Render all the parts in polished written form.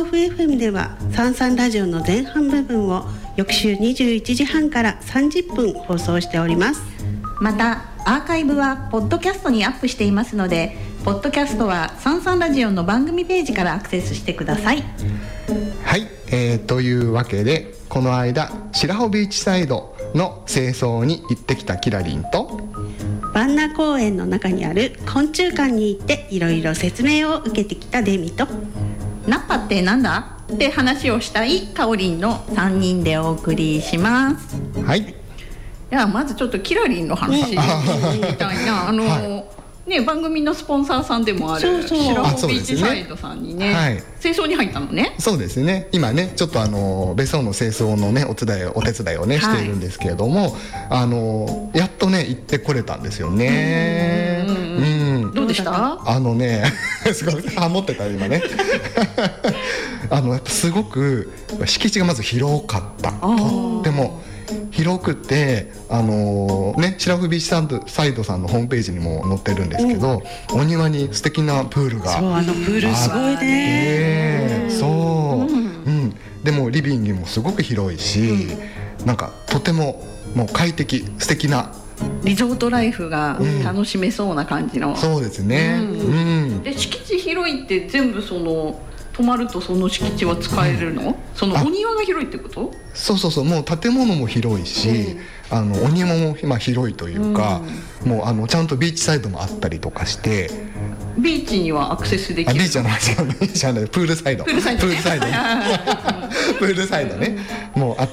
フ FM ではサンサンラジオの前半部分を翌週21時半から30分放送しております。 またアーカイブはポッドキャストにアップしていますので、ポッドキャストはサンサンラジオの番組ページからアクセスしてください。 はい、というわけでこの間白穂ビーチサイドの清掃に行ってきたキラリンとバンナ公園の中にある昆虫館に行っていろいろ説明を受けてきたデミと、 ナッパってなんだって話をしたいカオリンの3人でお送りします。 はい、 ではまずちょっとキラリンの話みたいなね、番組のスポンサーさんでもある白穂ビーチサイドさんにね、清掃に入ったのね。 そうですね、今ねちょっと別荘の清掃のねお手伝いをねしているんですけれども、やっとね行ってこれたんですよね。 どうでした？ すごいハモってた今ねやっぱすごく敷地がまず広かった。とっても広くて白穂ビーチサイドさんのホームページにも載ってるんですけど、お庭に素敵なプールがそうプールすごいね。 でもリビングもすごく広いし、なんかとてももう快適素敵なリゾートライフが楽しめそうな感じの、 そうですね。 で敷地広いって全部泊まるとその敷地は使えるの？そのお庭が広いってこと？ そうもう建物も広いし、お庭も広いというか、もうちゃんとビーチサイドもあったりとかして、 ビーチにはアクセスできる。 ビーチじゃないプールサイドプールサイドねもうあって、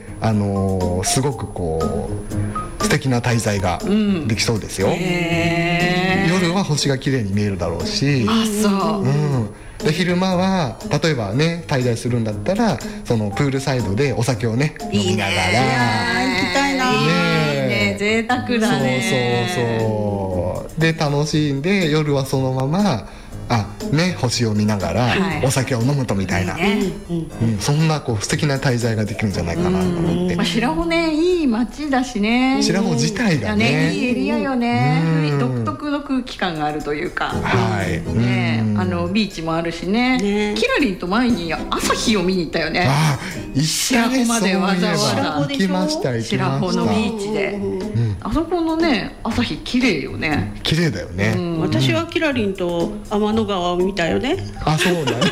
すごくこう素敵な滞在ができそうですよ。夜は星が綺麗に見えるだろうし、で昼間は例えばね滞在するんだったらそのプールサイドでお酒をね飲みながら、 行きたいな。いいね、贅沢だね。 そうで楽しんで、夜はそのまま星を見ながらお酒を飲むとみたいな、そんな素敵な滞在ができるんじゃないかなと思って。 白穂ね、いい街だしね。 白穂自体がね、 いいエリアよね。独特の空気感があるというか、ビーチもあるしね。キラリンと前に朝日を見に行ったよね。白穂までわざわざ行きました。 白穂のビーチで、あそこのね朝日綺麗よね。 綺麗だよね。 私はキラリンと天の川を見たよね。 そうだね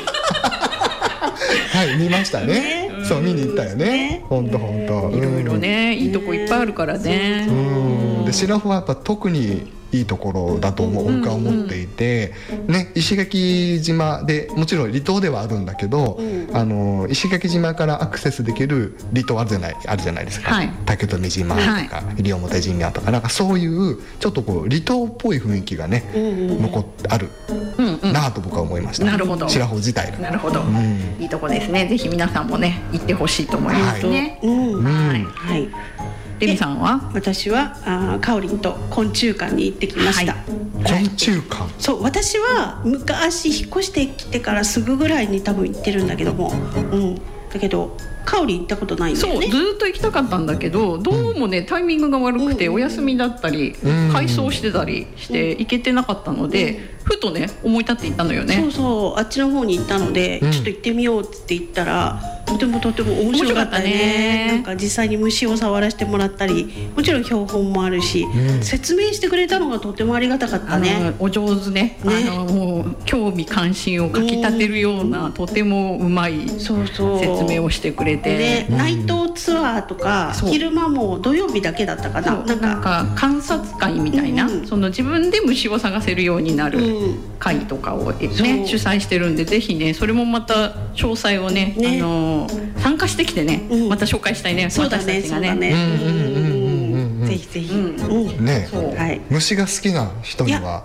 見ましたね。そう見に行ったよね。本当いろいろね、いいとこいっぱいあるからね。 で白穂はやっぱ特にいいところだと僕は思っていて、石垣島でもちろん離島ではあるんだけど、石垣島からアクセスできる離島あるじゃないですか。竹富島とか西表島とか、なんかそういうちょっと離島っぽい雰囲気がね残ってあるなと僕は思いました。 なるほど。 白穂自体が。 なるほど。いいとこですね。ぜひ皆さんもね行ってほしいと思いますね。デミさんは？ 私はカオリンと昆虫館に行ってきました。 昆虫館？ そう、私は昔引っ越してきてからすぐぐらいに多分行ってるんだけども、だけどカオリン行ったことないんだよね。 そう、ずっと行きたかったんだけど、どうもねタイミングが悪くてお休みだったり改装してたりして行けてなかったので、ふとね思い立って行ったのよね。 そうあっちの方に行ったので、ちょっと行ってみようって言ったらとても面白かったね。なんか実際に虫を触らせてもらったり、もちろん標本もあるし、説明してくれたのがとてもありがたかったね。 お上手ね。もう興味関心をかきたてるような、とてもうまい説明をしてくれて、 ナイトツアーとか昼間も土曜日だけだったかな。 なんか観察会みたいな、その自分で虫を探せるようになる会とかをね主催してるんで、ぜひねそれもまた詳細をね参加してきてね、また紹介したいね。 そうだね、 私たちがね。 ぜひぜひ。 虫が好きな人には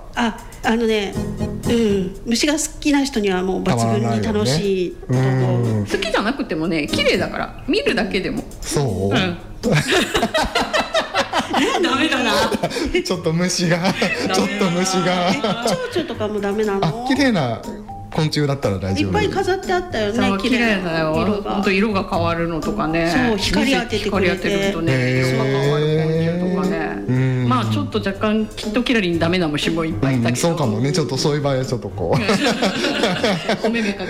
虫が好きな人にはもう抜群に楽しいと思う。 好きじゃなくてもね綺麗だから見るだけでも。 そう。 ダメだな。 ちょっと虫が蝶々とかもダメなの？ 綺麗な昆虫だったら大丈夫。 いっぱい飾ってあったよね。 綺麗だよ。本当色が変わるのとかね。 そう、光当ててくれて。 光当てるとね、色が変わる昆虫とかね。まあちょっと若干きっとキラリンダメな虫もいっぱいいたけど。 そうかもね。ちょっとそういう場合はちょっとこう。 お目目か